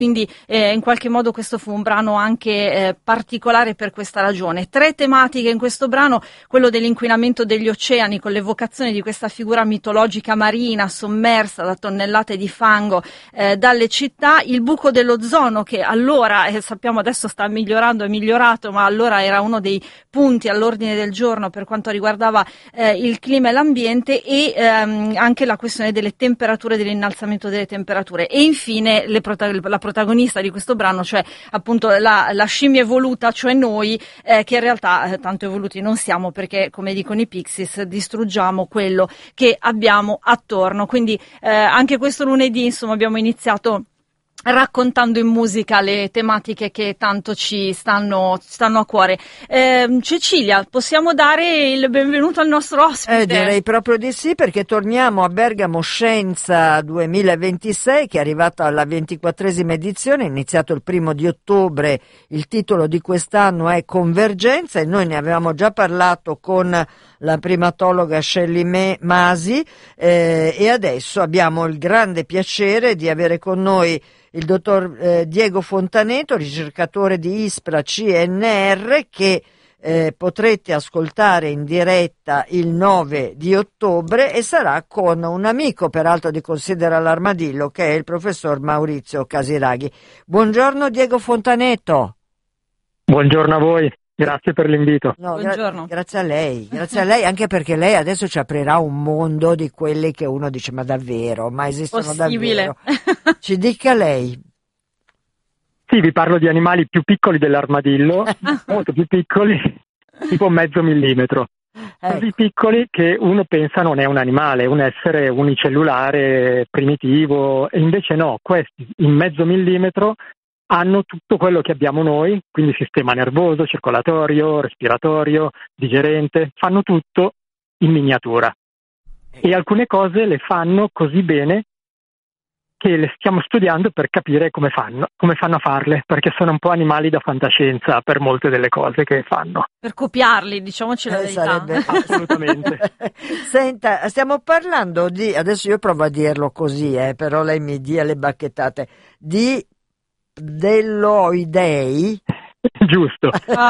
Quindi in qualche modo questo fu un brano anche particolare per questa ragione. 3 tematiche in questo brano: quello dell'inquinamento degli oceani, con l'evocazione di questa figura mitologica marina sommersa da tonnellate di fango dalle città; il buco dell'ozono, che allora, sappiamo adesso sta migliorando, è migliorato, ma allora era uno dei punti all'ordine del giorno per quanto riguardava il clima e l'ambiente, e anche la questione delle temperature, dell'innalzamento delle temperature. E infine la protagonista di questo brano, cioè appunto la scimmia evoluta, cioè noi, che in realtà tanto evoluti non siamo, perché come dicono i Pixies distruggiamo quello che abbiamo attorno. Quindi anche questo lunedì, insomma, abbiamo iniziato raccontando in musica le tematiche che tanto ci stanno a cuore. Cecilia, possiamo dare il benvenuto al nostro ospite? Direi proprio di sì, perché torniamo a Bergamo Scienza 2026, che è arrivata alla 24esima edizione, è iniziato il 1° ottobre. Il titolo di quest'anno è Convergenza, e noi ne avevamo già parlato con la primatologa Shelley Masi, e adesso abbiamo il grande piacere di avere con noi il dottor Diego Fontaneto, ricercatore di ISPRA CNR, che potrete ascoltare in diretta il 9 di ottobre, e sarà con un amico peraltro di Considera l'Armadillo, che è il professor Maurizio Casiraghi. Buongiorno Diego Fontaneto. Buongiorno a voi. Grazie per l'invito. No, Buongiorno. Grazie a lei, anche perché lei adesso ci aprirà un mondo di quelli che uno dice: ma davvero, ma esistono Possibile. davvero? Ci dica lei. Sì, vi parlo di animali più piccoli dell'armadillo, molto più piccoli, tipo mezzo millimetro. Così piccoli che uno pensa non è un animale, è un essere unicellulare, primitivo, e invece no, questi in mezzo millimetro hanno tutto quello che abbiamo noi, quindi sistema nervoso, circolatorio, respiratorio, digerente, fanno tutto in miniatura. E alcune cose le fanno così bene che le stiamo studiando per capire come fanno a farle, perché sono un po' animali da fantascienza per molte delle cose che fanno. Per copiarli, diciamoci la verità. Sarebbe... Assolutamente. Senta, stiamo parlando di, adesso io provo a dirlo così, però lei mi dia le bacchettate, di delloidei. Giusto.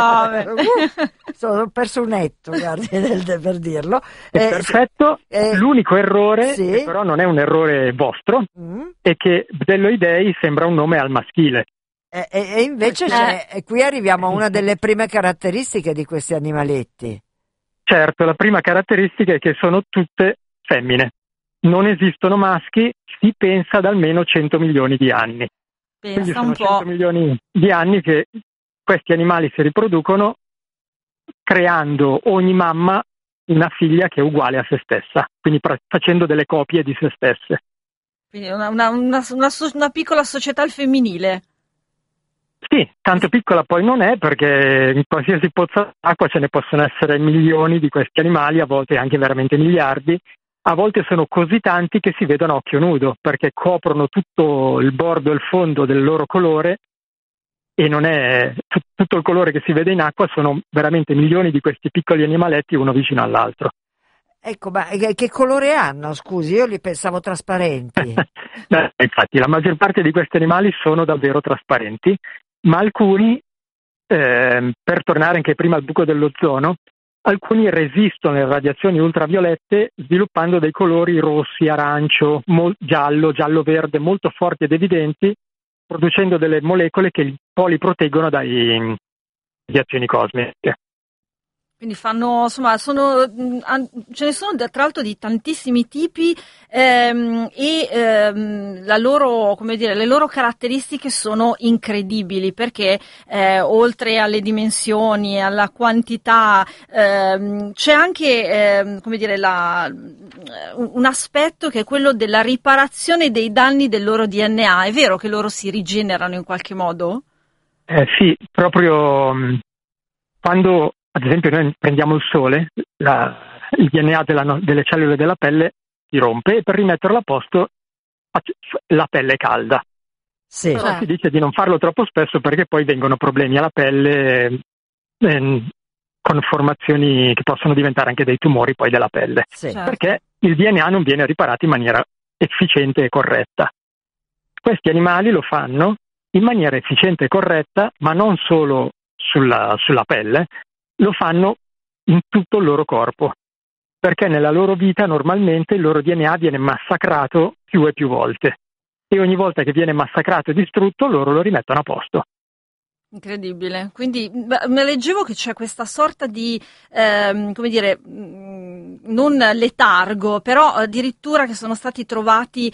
Ho perso un etto, guardi, per dirlo. È perfetto. L'unico errore, sì, che però non è un errore vostro, è che delloidei sembra un nome al maschile. E invece qui arriviamo a una delle prime caratteristiche di questi animaletti. Certo, la prima caratteristica è che sono tutte femmine. Non esistono maschi, si pensa ad almeno 100 milioni di anni. Quindi sono 100 milioni di anni che questi animali si riproducono, creando ogni mamma una figlia che è uguale a se stessa, quindi facendo delle copie di se stesse. Quindi una piccola società al femminile. Sì, tanto piccola poi non è, perché in qualsiasi pozza d'acqua ce ne possono essere milioni di questi animali, a volte anche veramente miliardi. A volte sono così tanti che si vedono a occhio nudo, perché coprono tutto il bordo e il fondo del loro colore, e non è tutto il colore che si vede in acqua, sono veramente milioni di questi piccoli animaletti uno vicino all'altro. Ecco, ma che colore hanno? Scusi, io li pensavo trasparenti. Infatti, la maggior parte di questi animali sono davvero trasparenti, ma alcuni, per tornare anche prima al buco dell'ozono, alcuni resistono alle radiazioni ultraviolette sviluppando dei colori rossi, arancio, giallo, giallo-verde molto forti ed evidenti, producendo delle molecole che un po' li proteggono dalle radiazioni cosmiche. Quindi fanno, insomma, ce ne sono tra l'altro di tantissimi tipi, la loro, come dire, le loro caratteristiche sono incredibbi, perché oltre alle dimensioni, alla quantità, c'è anche, come dire, un aspetto che è quello della riparazione dei danni del loro DNA. È vero che loro si rigenerano in qualche modo? Sì, proprio quando ad esempio noi prendiamo il sole, il DNA delle cellule della pelle si rompe, e per rimetterlo a posto la pelle è calda. Sì. Però si dice di non farlo troppo spesso, perché poi vengono problemi alla pelle, con formazioni che possono diventare anche dei tumori poi della pelle. Sì. Perché il DNA non viene riparato in maniera efficiente e corretta. Questi animali lo fanno in maniera efficiente e corretta, ma non solo sulla pelle, lo fanno in tutto il loro corpo, perché nella loro vita normalmente il loro DNA viene massacrato più e più volte e ogni volta che viene massacrato e distrutto loro lo rimettono a posto. Incredibile. Quindi me leggevo che c'è questa sorta di, come dire, non letargo, però addirittura che sono stati trovati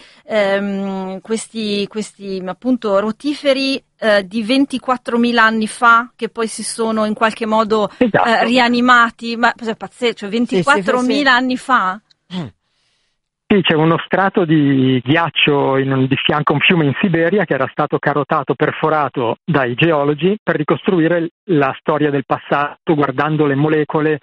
questi appunto rotiferi di 24.000 anni fa, che poi si sono in qualche modo rianimati. Ma è pazzesco, cioè 24.000 anni fa? Sì, c'è uno strato di ghiaccio di fianco a un fiume in Siberia che era stato carotato, perforato dai geologi per ricostruire la storia del passato guardando le molecole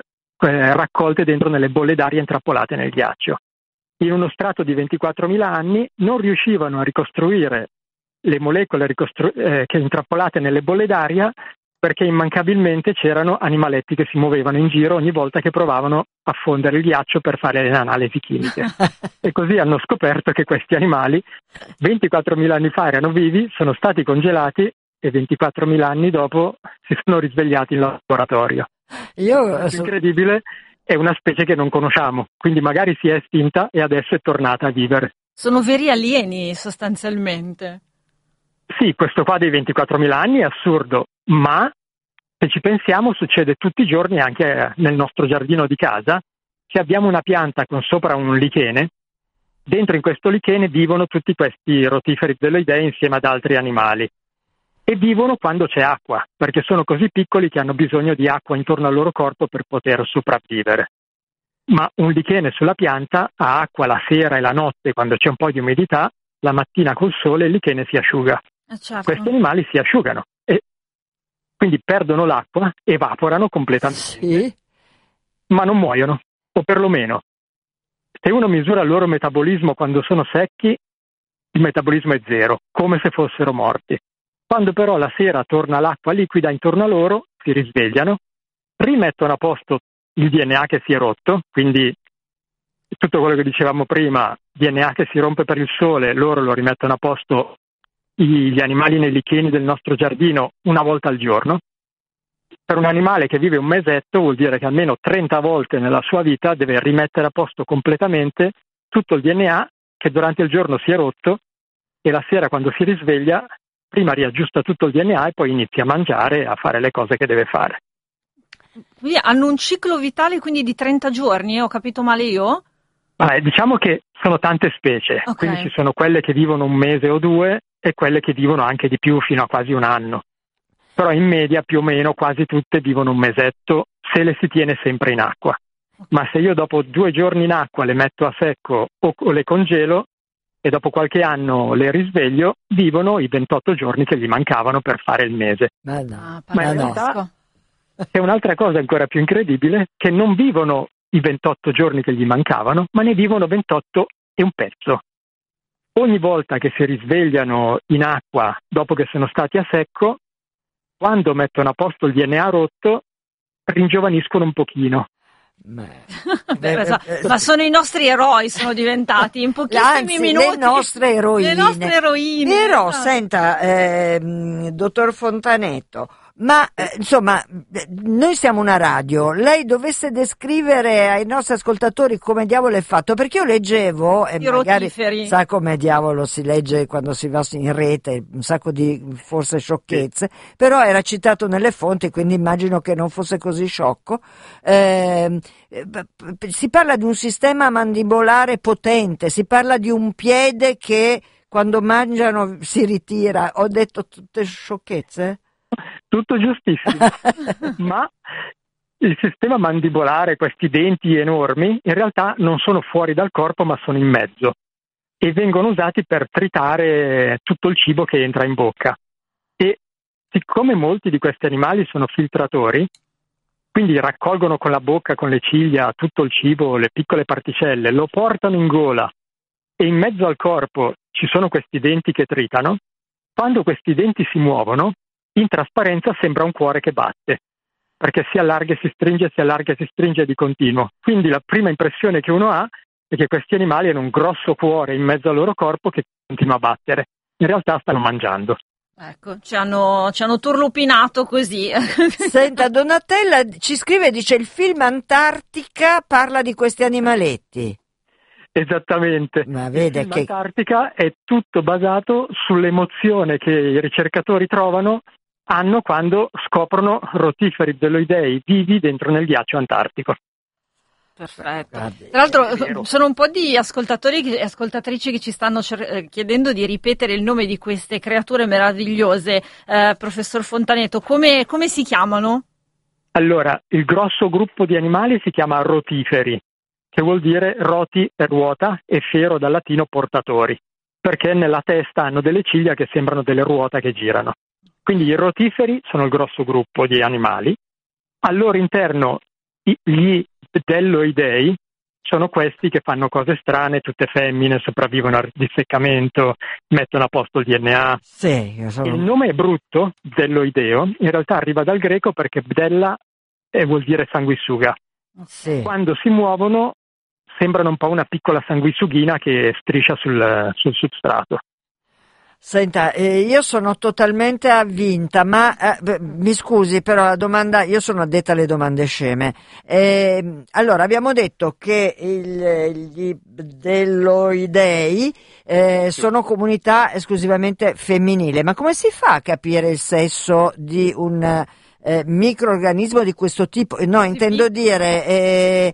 raccolte dentro nelle bolle d'aria intrappolate nel ghiaccio. In uno strato di 24.000 anni non riuscivano a ricostruire le molecole che intrappolate nelle bolle d'aria perché immancabilmente c'erano animaletti che si muovevano in giro ogni volta che provavano a fondere il ghiaccio per fare le analisi chimiche. E così hanno scoperto che questi animali 24.000 anni fa erano vivi, sono stati congelati e 24.000 anni dopo si sono risvegliati in laboratorio. Incredibile, è una specie che non conosciamo, quindi magari si è estinta e adesso è tornata a vivere. Sono veri alieni sostanzialmente. Sì, questo qua dei 24.000 anni è assurdo, ma se ci pensiamo succede tutti i giorni anche nel nostro giardino di casa. Se abbiamo una pianta con sopra un lichene, dentro in questo lichene vivono tutti questi rotiferi zelloidei insieme ad altri animali e vivono quando c'è acqua, perché sono così piccoli che hanno bisogno di acqua intorno al loro corpo per poter sopravvivere. Ma un lichene sulla pianta ha acqua la sera e la notte quando c'è un po' di umidità, la mattina col sole il lichene si asciuga. Certo. Questi animali si asciugano e quindi perdono l'acqua, evaporano completamente, sì, ma non muoiono, o perlomeno se uno misura il loro metabolismo quando sono secchi, il metabolismo è zero, come se fossero morti. Quando però la sera torna l'acqua liquida intorno a loro, si risvegliano, rimettono a posto il DNA che si è rotto, quindi tutto quello che dicevamo prima, DNA che si rompe per il sole, loro lo rimettono a posto gli animali nei licheni del nostro giardino una volta al giorno. Per un animale che vive un mesetto vuol dire che almeno 30 volte nella sua vita deve rimettere a posto completamente tutto il DNA che durante il giorno si è rotto e la sera quando si risveglia prima riaggiusta tutto il DNA e poi inizia a mangiare e a fare le cose che deve fare. Quindi hanno un ciclo vitale quindi di 30 giorni, ho capito male io? Diciamo che sono tante specie, okay. Quindi ci sono quelle che vivono un mese o due e quelle che vivono anche di più fino a quasi un anno. Però in media più o meno quasi tutte vivono un mesetto se le si tiene sempre in acqua. Okay. Ma se io dopo 2 giorni in acqua le metto a secco o le congelo e dopo qualche anno le risveglio, vivono i 28 giorni che gli mancavano per fare il mese. Ma in realtà c'è un'altra cosa ancora più incredibile, che non vivono i 28 giorni che gli mancavano, ma ne vivono 28 e un pezzo. Ogni volta che si risvegliano in acqua dopo che sono stati a secco, quando mettono a posto il DNA rotto, ringiovaniscono un pochino. Ma sono i nostri eroi, sono diventati in pochissimi minuti le nostre eroine. Però, esatto. Senta, dottor Fontanetto, ma insomma, noi siamo una radio, lei dovesse descrivere ai nostri ascoltatori come diavolo è fatto, perché io leggevo, e magari rotiferi. Sa come diavolo si legge quando si va in rete, un sacco di forse sciocchezze, però era citato nelle fonti, quindi immagino che non fosse così sciocco. Si parla di un sistema mandibolare potente, si parla di un piede che quando mangiano si ritira. Ho detto tutte sciocchezze? Tutto giustissimo, ma il sistema mandibolare, questi denti enormi, in realtà non sono fuori dal corpo ma sono in mezzo e vengono usati per tritare tutto il cibo che entra in bocca. E siccome molti di questi animali sono filtratori, quindi raccolgono con la bocca, con le ciglia, tutto il cibo, le piccole particelle, lo portano in gola e in mezzo al corpo ci sono questi denti che tritano, quando questi denti si muovono, in trasparenza sembra un cuore che batte, perché si allarga e si stringe di continuo. Quindi la prima impressione che uno ha è che questi animali hanno un grosso cuore in mezzo al loro corpo che continua a battere. In realtà stanno mangiando. Ecco, ci hanno turlupinato così. Senta, Donatella ci scrive, dice il film Antartica parla di questi animaletti. Esattamente. Ma vede che Antartica è tutto basato sull'emozione che i ricercatori hanno quando scoprono rotiferi bdelloidei vivi dentro nel ghiaccio antartico. Perfetto. Tra l'altro sono un po' di ascoltatori e ascoltatrici che ci stanno chiedendo di ripetere il nome di queste creature meravigliose. Professor Fontaneto, come si chiamano? Allora, il grosso gruppo di animali si chiama rotiferi, che vuol dire roti e ruota e fero dal latino portatori, perché nella testa hanno delle ciglia che sembrano delle ruote che girano. Quindi i rotiferi sono il grosso gruppo di animali. Al loro interno gli bdelloidei sono questi che fanno cose strane, tutte femmine, sopravvivono al disseccamento, mettono a posto il DNA. Sì, Il nome è brutto, bdelloideo, in realtà arriva dal greco perché bdella vuol dire sanguisuga. Sì. Quando si muovono sembrano un po' una piccola sanguisughina che striscia sul substrato. Senta, io sono totalmente avvinta, ma mi scusi però la domanda, io sono addetta alle domande sceme. Allora, abbiamo detto che gli bdelloidei sono comunità esclusivamente femminile, ma come si fa a capire il sesso di un microorganismo di questo tipo? No, intendo dire...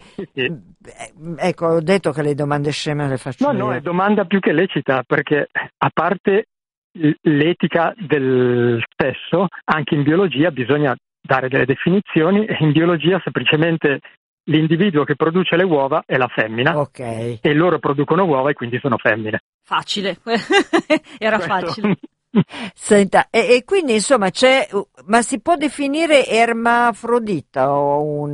Ecco, ho detto che le domande sceme le faccio io. No, è domanda più che lecita, perché a parte l'etica del sesso, anche in biologia bisogna dare delle definizioni, e in biologia semplicemente l'individuo che produce le uova è la femmina, okay, e loro producono uova e quindi sono femmine. Facile, era facile. Senta, e quindi insomma ma si può definire ermafrodita o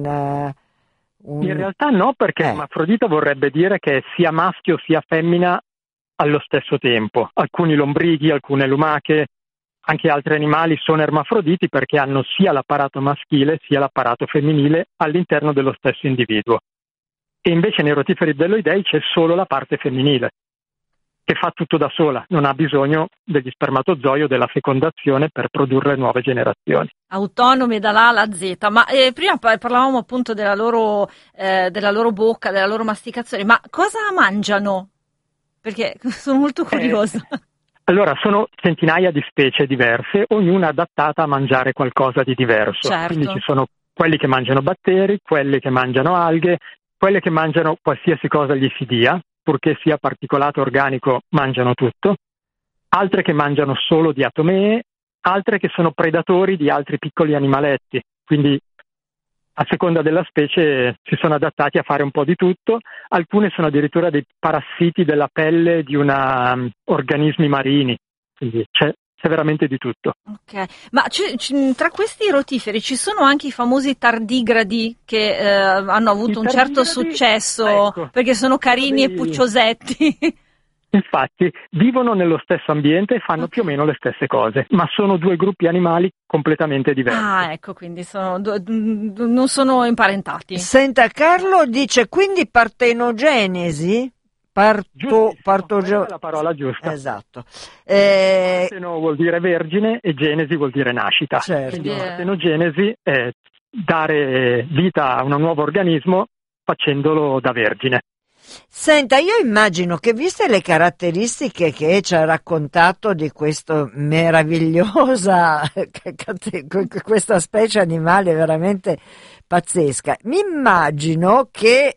In realtà no, perché ermafrodita vorrebbe dire che è sia maschio sia femmina allo stesso tempo. Alcuni lombrighi, alcune lumache, anche altri animali sono ermafroditi perché hanno sia l'apparato maschile sia l'apparato femminile all'interno dello stesso individuo. E invece nei rotiferi bdelloidei c'è solo la parte femminile, che fa tutto da sola, non ha bisogno degli spermatozoi o della fecondazione per produrre nuove generazioni. Autonome dall'A alla Z, ma prima parlavamo appunto della loro bocca, della loro masticazione, ma cosa mangiano? Perché sono molto curiosa. Allora, sono centinaia di specie diverse, ognuna adattata a mangiare qualcosa di diverso. Certo. Quindi ci sono quelli che mangiano batteri, quelli che mangiano alghe, quelle che mangiano qualsiasi cosa gli si dia, purché sia particolato organico, mangiano tutto, altre che mangiano solo diatomee, altre che sono predatori di altri piccoli animaletti, quindi a seconda della specie si sono adattati a fare un po' di tutto. Alcune sono addirittura dei parassiti della pelle di organismi marini, quindi c'è veramente di tutto. Ok, ma tra questi rotiferi ci sono anche i famosi tardigradi che hanno avuto un certo successo, ecco, perché sono carini e pucciosetti. Infatti vivono nello stesso ambiente e fanno più o meno le stesse cose, ma sono due gruppi animali completamente diversi. Ah, ecco, quindi non sono imparentati. Senta, Carlo dice quindi partenogenesi? È la parola giusta. Esatto. Parteno vuol dire vergine e genesi vuol dire nascita. Certo. Quindi partenogenesi è dare vita a un nuovo organismo facendolo da vergine. Senta, io immagino che viste le caratteristiche che ci ha raccontato di questa meravigliosa, questa specie animale veramente pazzesca, mi immagino che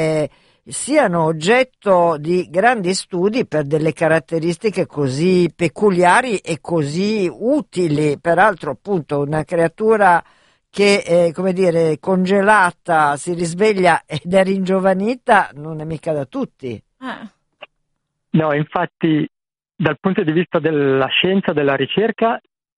siano oggetto di grandi studi per delle caratteristiche così peculiari e così utili. Peraltro, appunto, una creatura che, come dire, congelata, si risveglia ed è ringiovanita, non è mica da tutti. No, infatti, dal punto di vista della scienza, della ricerca,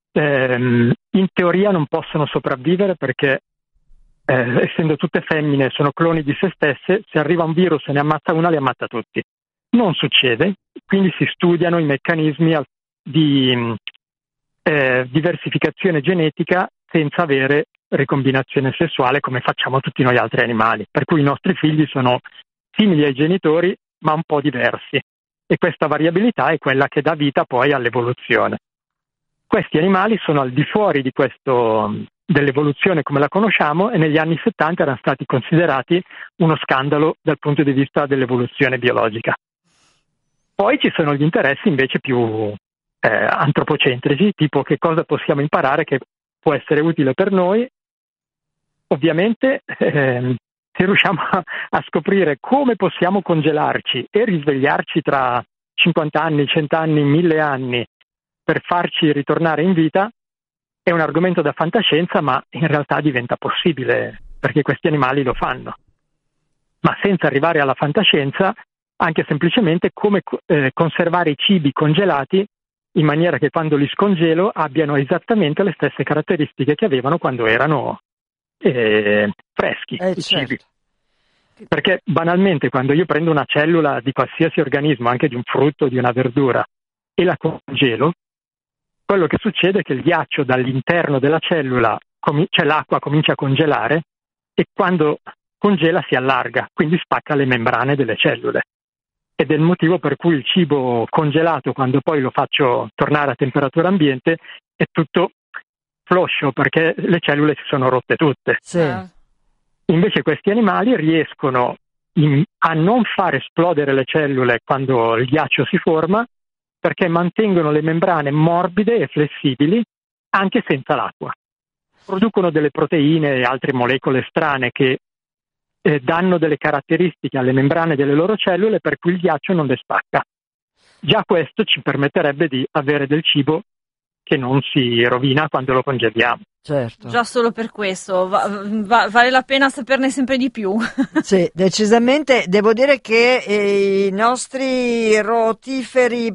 in teoria non possono sopravvivere perché, essendo tutte femmine, sono cloni di se stesse, se arriva un virus e ne ammazza una, li ammazza tutti. Non succede, quindi si studiano i meccanismi di diversificazione genetica senza avere ricombinazione sessuale come facciamo tutti noi altri animali, per cui i nostri figli sono simili ai genitori ma un po' diversi, e questa variabilità è quella che dà vita poi all'evoluzione. questi animali sono al di fuori di dell'evoluzione come la conosciamo, e negli anni 70 erano stati considerati uno scandalo dal punto di vista dell'evoluzione biologica. Poi ci sono gli interessi invece più antropocentrici, tipo che cosa possiamo imparare che può essere utile per noi. Ovviamente se riusciamo a scoprire come possiamo congelarci e risvegliarci tra 50 anni, 100 anni, 1000 anni per farci ritornare in vita, è un argomento da fantascienza, ma in realtà diventa possibile perché questi animali lo fanno. Ma senza arrivare alla fantascienza, anche semplicemente come conservare i cibi congelati in maniera che quando li scongelo abbiano esattamente le stesse caratteristiche che avevano quando erano freschi i cibi. Perché banalmente quando io prendo una cellula di qualsiasi organismo, anche di un frutto, di una verdura, e la congelo, quello che succede è che il ghiaccio dall'interno della cellula, cioè l'acqua comincia a congelare, e quando congela si allarga, quindi spacca le membrane delle cellule. Ed è il motivo per cui il cibo congelato, quando poi lo faccio tornare a temperatura ambiente, è tutto floscio perché le cellule si sono rotte tutte. Sì. Invece questi animali riescono a non far esplodere le cellule quando il ghiaccio si forma, perché mantengono le membrane morbide e flessibili anche senza l'acqua. Producono delle proteine e altre molecole strane che danno delle caratteristiche alle membrane delle loro cellule per cui il ghiaccio non le spacca. Già questo ci permetterebbe di avere del cibo che non si rovina quando lo congeliamo. Certo. Già solo per questo vale la pena saperne sempre di più. Sì, decisamente. Devo dire che i nostri rotiferi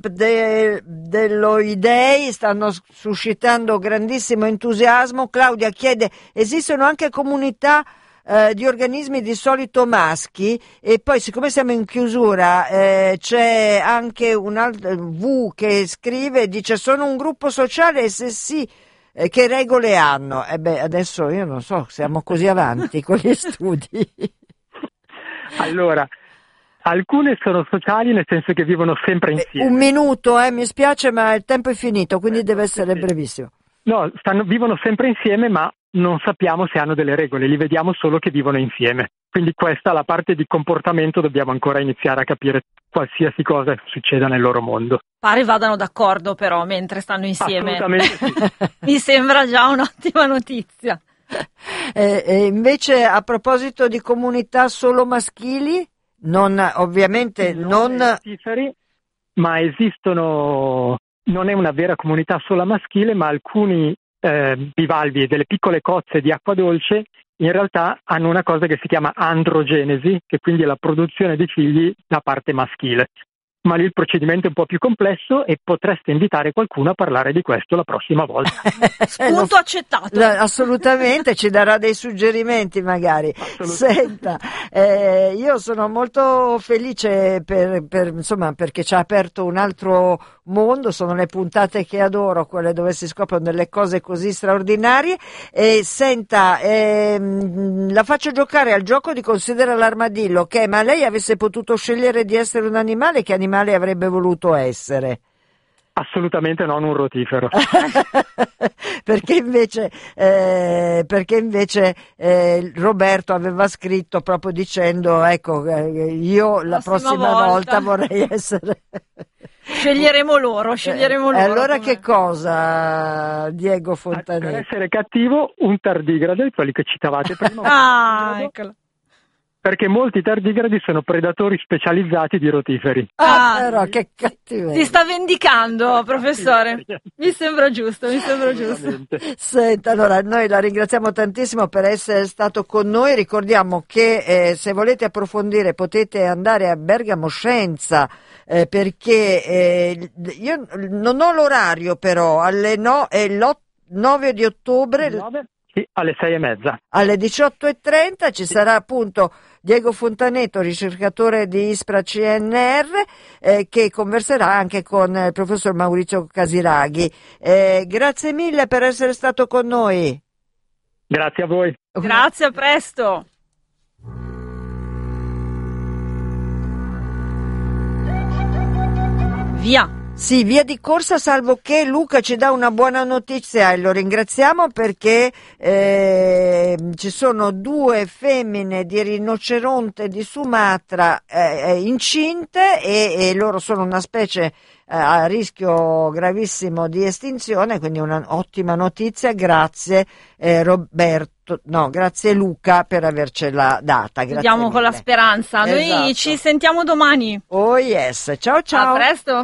delloidei stanno suscitando grandissimo entusiasmo. Claudia chiede: esistono anche comunità di organismi di solito maschi? E poi, siccome siamo in chiusura, c'è anche un altro V che scrive, dice: sono un gruppo sociale, e se sì, che regole hanno? Adesso io non so, siamo così avanti con gli studi. Allora, alcune sono sociali nel senso che vivono sempre insieme. Un minuto, mi spiace, ma il tempo è finito, quindi deve essere brevissimo. No, vivono sempre insieme, ma non sappiamo se hanno delle regole, li vediamo solo che vivono insieme. Quindi questa, la parte di comportamento, dobbiamo ancora iniziare a capire qualsiasi cosa succeda nel loro mondo. Pare vadano d'accordo però mentre stanno insieme. Assolutamente sì. Mi sembra già un'ottima notizia. E invece, a proposito di comunità solo maschili, ovviamente non rotiferi, ma esistono, non è una vera comunità solo maschile, ma alcuni bivalvi e delle piccole cozze di acqua dolce in realtà hanno una cosa che si chiama androgenesi, che quindi è la produzione di figli da parte maschile. Ma lì il procedimento è un po' più complesso e potreste invitare qualcuno a parlare di questo la prossima volta. Spunto accettato. Assolutamente, ci darà dei suggerimenti magari. Senta, io sono molto felice perché ci ha aperto un altro mondo, sono le puntate che adoro, quelle dove si scoprono delle cose così straordinarie. E senta, la faccio giocare al gioco di Considera l'armadillo, che ma lei avesse potuto scegliere di essere un animale, che animale avrebbe voluto essere? Assolutamente non un rotifero. perché invece Roberto aveva scritto proprio dicendo, ecco, io la prossima volta vorrei essere... Sceglieremo loro. Allora come... Che cosa, Diego Fontanetti? Per essere cattivo, un tardigrade, quelli che citavate prima. Eccolo. Perché molti tardigradi sono predatori specializzati di rotiferi. Però che cattiveria. Si sta vendicando, professore. Mi sembra giusto. Senta, allora noi la ringraziamo tantissimo per essere stato con noi. Ricordiamo che se volete approfondire potete andare a Bergamo Scienza, perché io non ho l'orario, però è l'9 di ottobre. 9? Sì, alle 6:30. Alle 18:30 ci sarà appunto Diego Fontanetto, ricercatore di ISPRA CNR, che converserà anche con il professor Maurizio Casiraghi. Grazie mille per essere stato con noi. Grazie a voi. Grazie, a presto. Via. Sì, via di corsa, salvo che Luca ci dà una buona notizia e lo ringraziamo perché ci sono 2 femmine di rinoceronte di Sumatra incinte e loro sono una specie a rischio gravissimo di estinzione, quindi un'ottima notizia. Grazie grazie Luca per avercela data. Andiamo con la speranza. Esatto. Noi ci sentiamo domani. Oh yes, ciao ciao. A presto.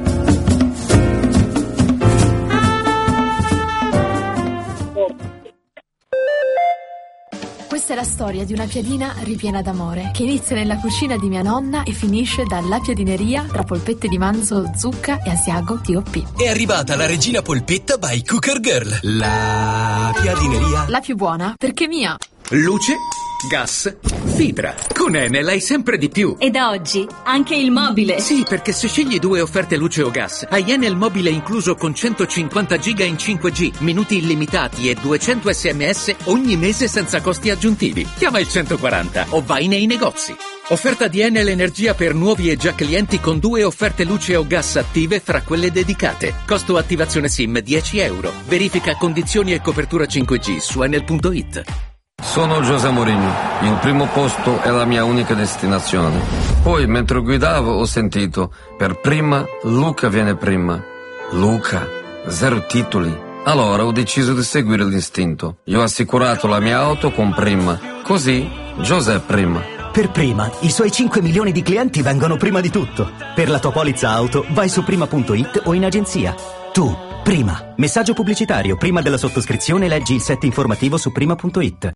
Questa è la storia di una piadina ripiena d'amore, che inizia nella cucina di mia nonna e finisce dalla piadineria tra polpette di manzo, zucca e asiago T.O.P. È arrivata la regina polpetta by Cooker Girl. La piadineria. La più buona, perché mia. Luce, gas, fibra. Con Enel hai sempre di più. E da oggi anche il mobile. Sì, perché se scegli 2 offerte luce o gas, hai Enel mobile incluso con 150 giga in 5G, minuti illimitati e 200 SMS ogni mese senza costi aggiuntivi. Chiama il 140 o vai nei negozi. Offerta di Enel Energia per nuovi e già clienti con 2 offerte luce o gas attive fra quelle dedicate. Costo attivazione SIM €10. Verifica condizioni e copertura 5G su enel.it. Sono José Mourinho, il primo posto è la mia unica destinazione. Poi mentre guidavo ho sentito, per prima Luca viene prima. Luca, 0 titoli. Allora ho deciso di seguire l'istinto. Io ho assicurato la mia auto con Prima, così José prima. Per Prima, i suoi 5 milioni di clienti vengono prima di tutto. Per la tua polizza auto vai su prima.it o in agenzia. Tu, Prima. Messaggio pubblicitario. Prima della sottoscrizione leggi il set informativo su prima.it.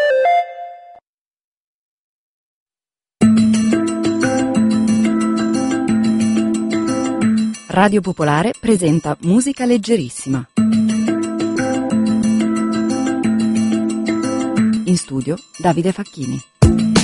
Radio Popolare presenta Musica Leggerissima. In studio Davide Facchini.